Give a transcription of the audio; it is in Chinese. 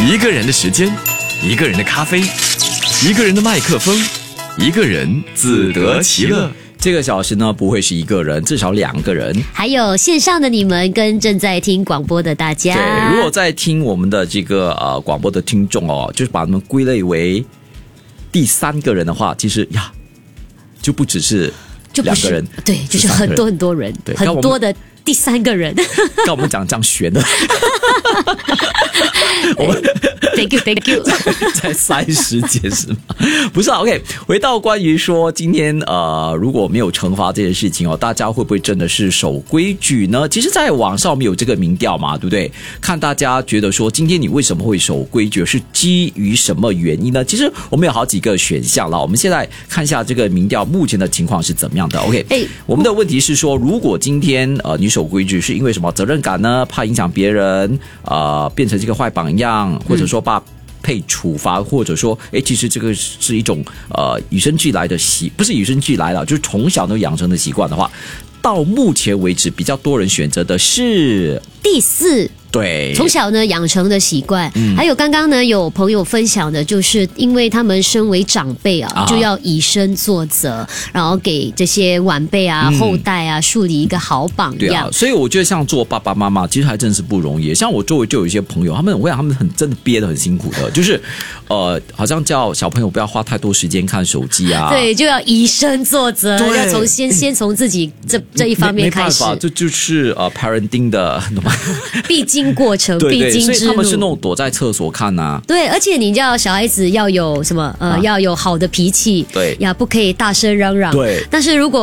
一个人的时间，一个人的咖啡，一个人的麦克风，一个人自得其乐。 这个小时呢，不会是一个人，至少2个人。 还有线上的你们跟正在听广播的大家。 对，如果在听我们的这个广播的听众哦，就是把他们归类为第3个人的话，其实呀，就不只是2个人， 对，就是很多很多人， 对， 很多的第3个人。 跟我们讲这样悬的。我们 Thank you 在塞时间是吗？不是啊 ，OK。回到关于说今天如果没有惩罚这件事情哦，大家会不会真的是守规矩呢？其实，在网上我们有这个民调嘛，对不对？看大家觉得说今天你为什么会守规矩，是基于什么原因呢？其实我们有好几个选项了，我们现在看一下这个民调目前的情况是怎么样的。OK，我们的问题是说，如果今天你守规矩是因为什么责任感呢？怕影响别人变成这个坏榜样，或者说怕被处罚，或者说其实这个是一种与生俱来的不是与生俱来了，就是从小都养成的习惯的话，到目前为止比较多人选择的是第4。 对， 从小呢养成的习惯，还有刚刚呢有朋友分享的，就是因为他们身为长辈就要以身作则，然后给这些晚辈后代树立一个好榜样。 所以我觉得像做爸爸妈妈，其实还真是不容易。像我周围就有一些朋友，他们真的憋得很辛苦的，就是好像叫小朋友不要花太多时间看手机啊， 对，就要以身作则，要先从自己这一方面开始。 没办法，这就是parenting 的必经过程， 对必经之路。 所以他们是那种躲在厕所看啊。 对，而且你叫小孩子要有什么要有好的脾气， 对呀，不可以大声嚷嚷。 对， 但是如果